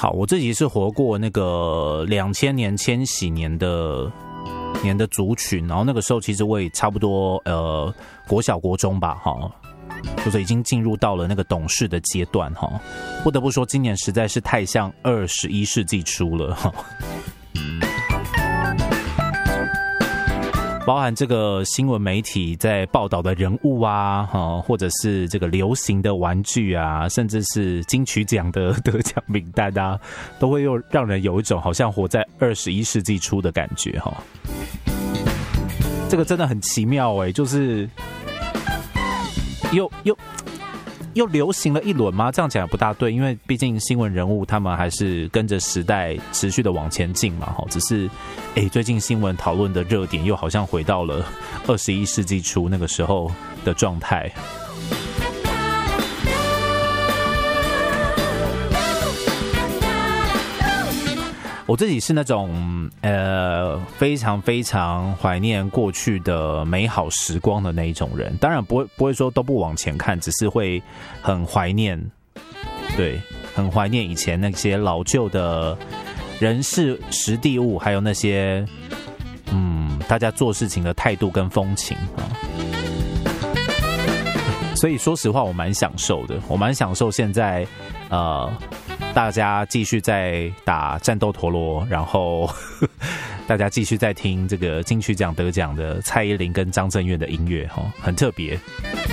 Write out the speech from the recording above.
好，我自己是活过那个2000年千禧年的族群，然后那个时候其实我也差不多国小国中吧，哈，就是已经进入到了那个懂事的阶段哈。不得不说，今年实在是太像21世纪初了哈。包含这个新闻媒体在报道的人物啊，或者是这个流行的玩具啊，甚至是金曲奖的得奖名单啊，都会又让人有一种好像活在21世纪初的感觉哈。这个真的很奇妙欸，就是又流行了一轮吗？这样讲也不大对，因为毕竟新闻人物他们还是跟着时代持续的往前进嘛，只是最近新闻讨论的热点又好像回到了21世纪初那个时候的状态。我自己是那种非常非常怀念过去的美好时光的那一种人，当然不会说都不往前看，只是会很怀念，对，很怀念以前那些老旧的人事时地物，还有那些大家做事情的态度跟风情啊。所以说实话，我蛮享受的，我蛮享受现在大家继续在打战斗陀螺，然后大家继续在听这个金曲奖得奖的蔡依林跟张震岳的音乐，很特别。